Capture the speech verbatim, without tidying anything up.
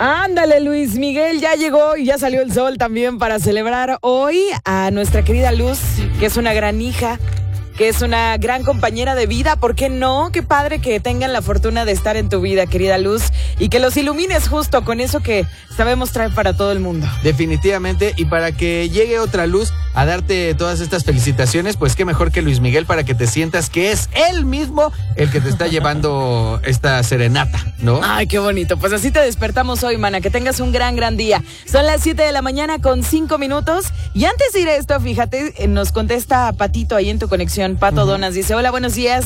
Ándale, Luis Miguel, ya llegó y ya salió el sol también para celebrar hoy a nuestra querida Luz, que es una gran hija, que es una gran compañera de vida. ¿Por qué no? Qué padre que tengan la fortuna de estar en tu vida, querida Luz, y que los ilumines justo con eso que sabemos traer para todo el mundo. Definitivamente, y para que llegue otra Luz a darte todas estas felicitaciones, pues qué mejor que Luis Miguel para que te sientas que es él mismo el que te está llevando esta serenata, ¿no? Ay, qué bonito. Pues así te despertamos hoy, mana. Que tengas un gran, gran día. Son las siete de la mañana con cinco minutos. Y antes de ir a esto, fíjate, nos contesta Patito ahí en tu conexión. Pato uh-huh. Donas dice, hola, buenos días.